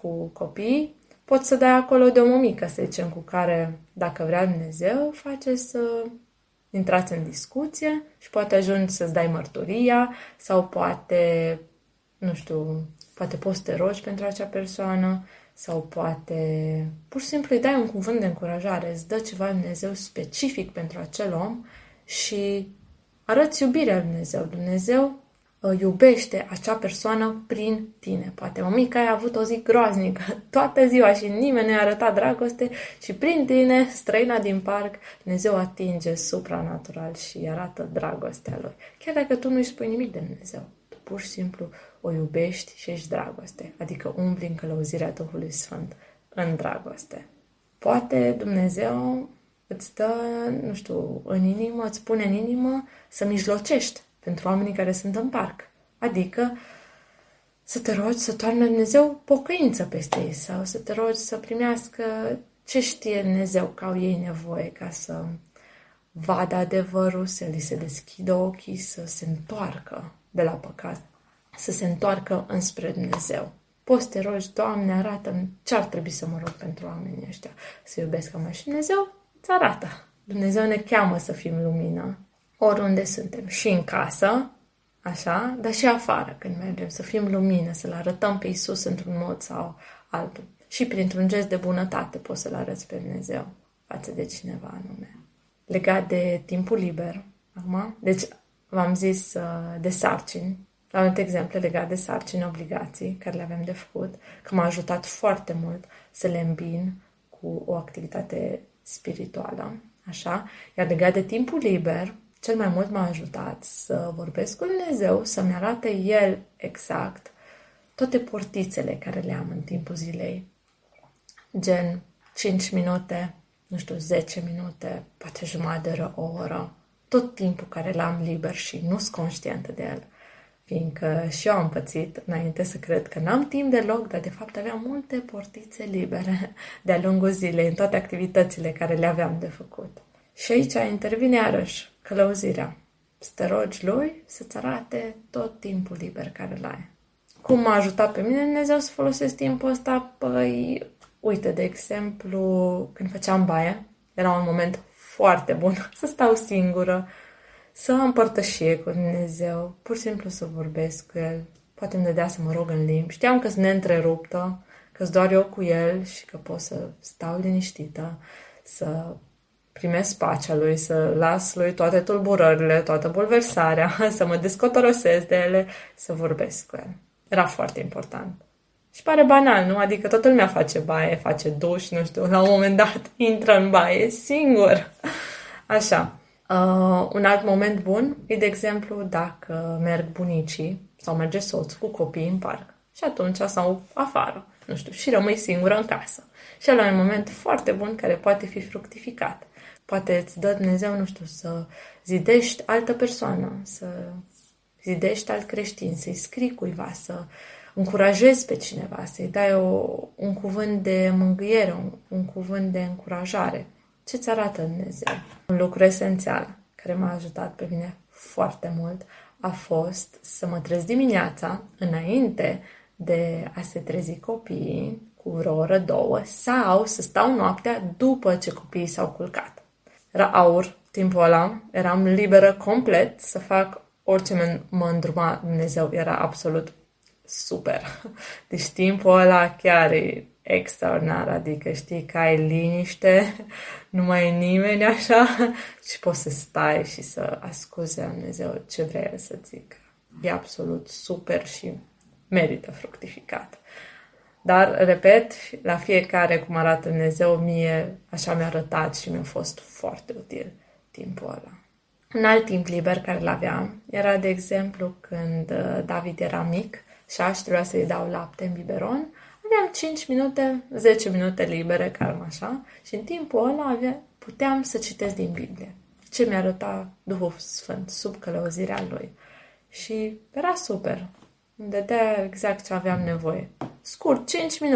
cu copii, poți să dai acolo de o mămică, să zicem, cu care, dacă vrea Dumnezeu, face să intrați în discuție și poate ajungi să-ți dai mărturia sau poate, nu știu, poate poți să te rogi pentru acea persoană sau poate pur și simplu îi dai un cuvânt de încurajare, îți dă ceva Dumnezeu specific pentru acel om și arăți iubirea lui Dumnezeu. Dumnezeu iubește acea persoană prin tine. Poate mămica ai avut o zi groaznică toată ziua și nimeni nu i-a arătat dragoste și prin tine, străina din parc, Dumnezeu atinge supranatural și îi arată dragostea lui. Chiar dacă tu nu îi spui nimic de Dumnezeu, tu pur și simplu o iubești și ești dragoste. Adică umbli în călăuzirea Duhului Sfânt în dragoste. Poate Dumnezeu îți dă, nu știu, în inimă, îți pune în inimă să mijlocești pentru oamenii care sunt în parc. Adică să te rogi să toarnă Dumnezeu pocăință peste ei sau să te rogi să primească ce știe Dumnezeu că au ei nevoie ca să vadă adevărul, să li se deschidă ochii, să se întoarcă de la păcat, să se întoarcă înspre Dumnezeu. Poți să te rogi, Doamne, arată-mi ce ar trebui să mă rog pentru oamenii ăștia, să iubesc ca mai și Dumnezeu îți arată. Dumnezeu ne cheamă să fim lumină oriunde suntem, și în casă, așa, dar și afară când mergem, să fim lumină, să-L arătăm pe Iisus într-un mod sau altul. Și printr-un gest de bunătate poți să-L arăți pe Dumnezeu față de cineva anume. Legat de timpul liber, acum, deci v-am zis de sarcini, la un exemplu legat de sarcini, obligații care le avem de făcut, că m-a ajutat foarte mult să le îmbin cu o activitate spirituală, așa, iar legat de timpul liber, cel mai mult m-a ajutat să vorbesc cu Dumnezeu, să-mi arate El exact toate portițele care le am în timpul zilei. Gen 5 minute, nu știu, 10 minute, poate jumătate de oră, o oră. Tot timpul care l-am liber și nu sunt conștientă de el. Fiindcă și eu am pățit înainte să cred că n-am timp deloc, dar de fapt aveam multe portițe libere de-a lungul zilei, în toate activitățile care le aveam de făcut. Și aici intervine iarăși călăuzirea. Să te rogi lui să-ți arate tot timpul liber care l-ai. Cum m-a ajutat pe mine Dumnezeu să folosesc timpul ăsta? Păi, uite, de exemplu, când făceam baie, era un moment foarte bun să stau singură, să am părtășie cu Dumnezeu, pur și simplu să vorbesc cu El. Poate îmi dădea să mă rog în limbi. Știam că sunt neîntreruptă, că-s doar eu cu El și că pot să stau liniștită, să primesc pacea Lui, să las Lui toate tulburările, toată bulversarea, să mă descotorosesc de ele, să vorbesc cu El. Era foarte important. Și pare banal, nu? Adică toată lumea face baie, face duș, nu știu, la un moment dat intră în baie singur. Așa. Un alt moment bun e, de exemplu, dacă merg bunicii sau merge soțul cu copiii în parc. Și atunci sau afară, nu știu, și rămâi singură în casă. Și ăla e un moment foarte bun care poate fi fructificat. Poate îți dă Dumnezeu, nu știu, să zidești altă persoană, să zidești alt creștin, să-i scrii cuiva, să încurajezi pe cineva, să-i dai un cuvânt de mângâiere, un cuvânt de încurajare. Ce-ți arată Dumnezeu? Un lucru esențial care m-a ajutat pe mine foarte mult a fost să mă trezesc dimineața înainte de a se trezi copiii cu vreo oră, două, sau să stau noaptea după ce copiii s-au culcat. Era aur timpul ăla, eram liberă complet să fac orice mă îndruma Dumnezeu, era absolut super. Deci timpul ăla chiar e extraordinar, adică știi că ai liniște, nu mai e nimeni așa și poți să stai și să asculți de Dumnezeu ce vrea El să zică. E absolut super și merită fructificat. Dar, repet, la fiecare cum arată Dumnezeu, mie așa mi-a arătat și mi-a fost foarte util timpul ăla. Un alt timp liber care l-aveam era, de exemplu, când David era mic și trebuia să-i dau lapte în biberon, aveam 5 minute, 10 minute libere, cam așa, și în timpul ăla puteam să citesc din Biblie. Ce mi-a arătat Duhul Sfânt sub călăuzirea Lui. Și era super. Îmi dădea exact ce aveam nevoie. Scurt,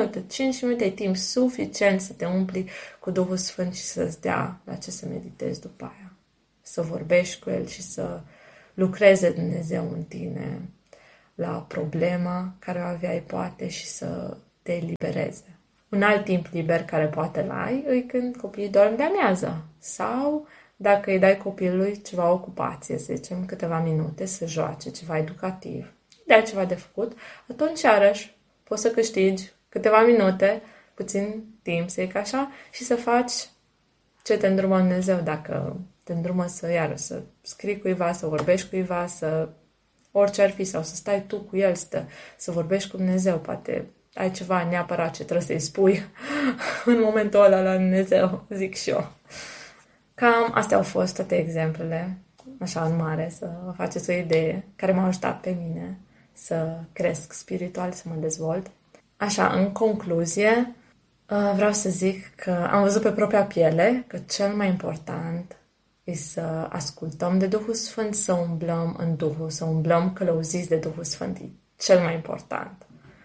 5 minute e timp suficient să te umpli cu Duhul Sfânt și să-ți dea la ce să meditezi după aia. Să vorbești cu El și să lucreze Dumnezeu în tine la problema care o aveai poate și să te elibereze. Un alt timp liber care poate îl ai e când copiii dorm de amiază sau dacă îi dai copilului ceva ocupație, să zicem câteva minute să joace ceva educativ, dai ceva de făcut, atunci iarăși poți să câștigi câteva minute, puțin timp, să zic așa, și să faci ce te îndrumă Dumnezeu, dacă te îndrumă să scrii cuiva, să vorbești cuiva, să orice ar fi, sau să stai tu cu el, să vorbești cu Dumnezeu, poate ai ceva neapărat ce trebuie să-i spui în momentul ăla la Dumnezeu, zic și eu. Cam astea au fost toate exemplele, așa în mare, să vă faceți o idee, care m-a ajutat pe mine să cresc spiritual, să mă dezvolt. Așa, în concluzie, vreau să zic că am văzut pe propria piele că cel mai important e să ascultăm de Duhul Sfânt, să umblăm în Duhul, să umblăm călăuziți de Duhul Sfânt. E cel mai important.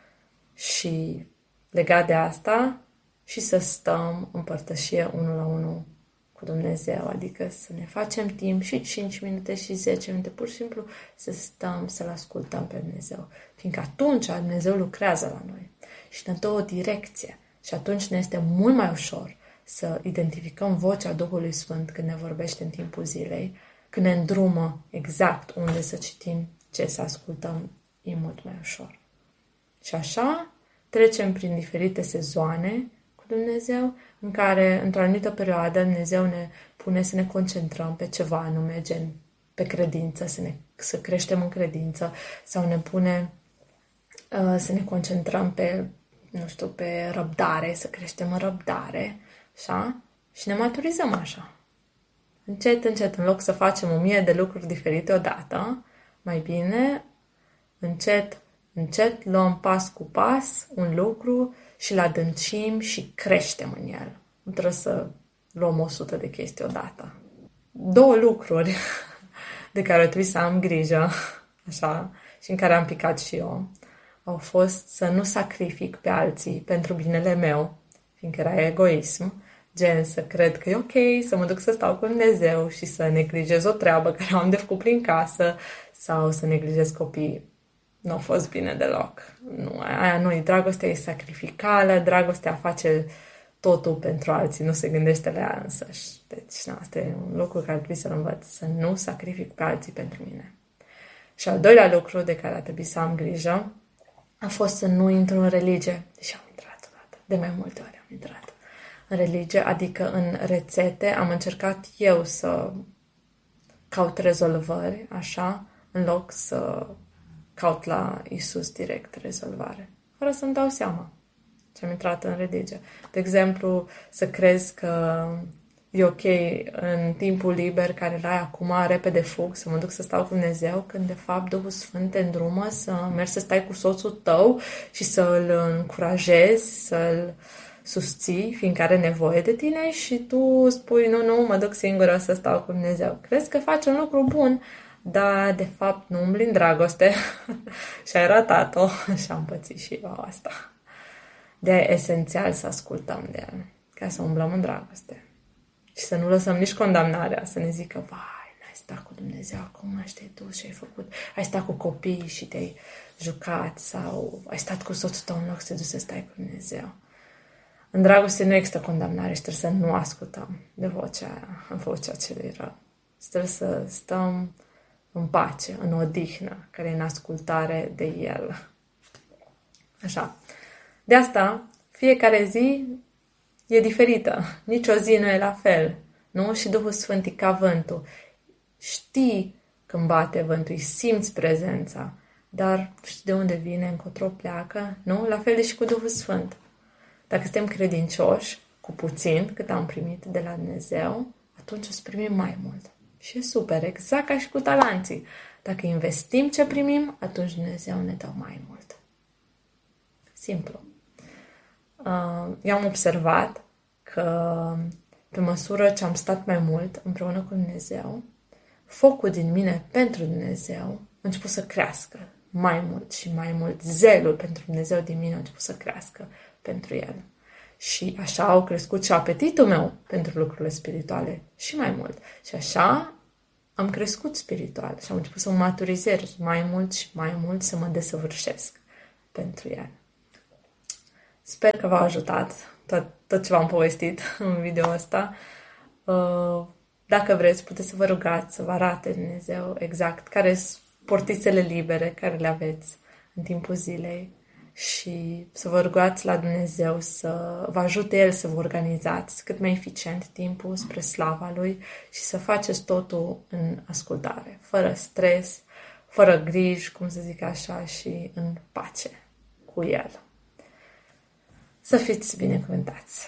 Și legat de asta, și să stăm în părtășie unul la unul cu Dumnezeu, adică să ne facem timp și 5 minute și 10 minute, pur și simplu să stăm, să-L ascultăm pe Dumnezeu. Fiindcă atunci Dumnezeu lucrează la noi și ne dă o direcție. Și atunci ne este mult mai ușor să identificăm vocea Duhului Sfânt când ne vorbește în timpul zilei, când ne îndrumă exact unde să citim, ce să ascultăm, e mult mai ușor. Și așa trecem prin diferite sezoane cu Dumnezeu, în care, într-o anumită perioadă, Dumnezeu ne pune să ne concentrăm pe ceva anume, gen pe credință, să creștem în credință, sau ne pune să ne concentrăm pe, pe răbdare, să creștem în răbdare, așa? Și ne maturizăm așa. Încet, încet, în loc să facem 1000 de lucruri diferite odată, mai bine, încet, încet, luăm pas cu pas un lucru și îl adâncim și creștem în el. Nu trebuie să luăm 100 de chestii odată. 2 lucruri de care trebuie să am grijă, așa, și în care am picat și eu, au fost să nu sacrific pe alții pentru binele meu, fiindcă era egoism, gen să cred că e ok să mă duc să stau cu Dumnezeu și să neglijez o treabă care am de făcut prin casă sau să neglijez copiii. Nu a fost bine deloc. Nu, aia nu, dragostea e sacrificală, dragostea face totul pentru alții, nu se gândește la ea însăși. Deci, asta e un lucru care trebuie să-l învăț, să nu sacrific pe alții pentru mine. Și al doilea lucru de care a trebuit să am grijă a fost să nu intru în religie, deși am intrat odată, de mai multe ori am intrat în religie, adică în rețete. Am încercat eu să caut rezolvări, așa, în loc să caut la Isus direct rezolvare, fără să-mi dau seama ce am intrat în religie. De exemplu, să crezi că e ok în timpul liber care l-ai acum, repede fug, să mă duc să stau cu Dumnezeu, când de fapt Duhul Sfânt te îndrumă să mergi să stai cu soțul tău și să-l încurajezi, să-l susții, fiindcă are nevoie de tine și tu spui, nu, mă duc singură să stau cu Dumnezeu. Crezi că faci un lucru bun, dar de fapt nu umbli în dragoste și ai ratat-o și am pățit și eu asta. De-aia e esențial să ascultăm de El, ca să umblăm în dragoste. Și să nu lăsăm nici condamnarea, să ne zică, vai, n-ai stat cu Dumnezeu acum și te-ai dus și ai făcut, ai stat cu copiii și te-ai jucat sau ai stat cu soțul tău în loc să te duci să stai cu Dumnezeu. În dragoste nu există condamnare și trebuie să nu ascultăm de vocea celui rău. Trebuie să stăm în pace, în odihnă, care e în ascultare de El. Așa. De asta, fiecare zi e diferită. Nici o zi nu e la fel. Nu? Și Duhul Sfânt e ca vântul. Știi când bate vântul, îi simți prezența, dar nu știi de unde vine, încotro pleacă. Nu? La fel de și cu Duhul Sfânt. Dacă suntem credincioși, cu puțin cât am primit de la Dumnezeu, atunci o să primim mai mult. Și e super, exact ca și cu talanții. Dacă investim ce primim, atunci Dumnezeu ne dă mai mult. Simplu. Eu am observat că pe măsură ce am stat mai mult împreună cu Dumnezeu, focul din mine pentru Dumnezeu a început să crească mai mult și mai mult. Zelul pentru Dumnezeu din mine a început să crească pentru El. Și așa au crescut și apetitul meu pentru lucrurile spirituale și mai mult. Și așa am crescut spiritual și am început să mă maturizez mai mult și mai mult, să mă desăvârșesc pentru El. Sper că v-a ajutat tot ce v-am povestit în video ăsta. Dacă vreți, puteți să vă rugați, să vă arate Dumnezeu exact care sunt portițele libere care le aveți în timpul zilei și să vă rugați la Dumnezeu să vă ajute El să vă organizați cât mai eficient timpul spre slava Lui și să faceți totul în ascultare, fără stres, fără griji, cum să zic așa, și în pace cu El. Să fiți binecuvântați!